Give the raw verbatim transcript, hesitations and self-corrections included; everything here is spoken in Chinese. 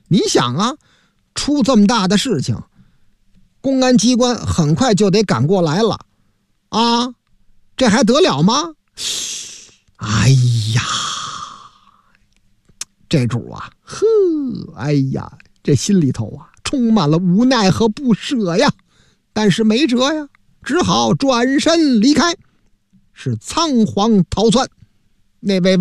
你想啊，出这么大的事情，公安机关很快就得赶过来了啊，这还得了吗？哎呀，这主啊，呵，哎呀，这心里头啊充满了无奈和不舍呀，但是没辙呀，只好转身离开，是仓皇逃窜。那位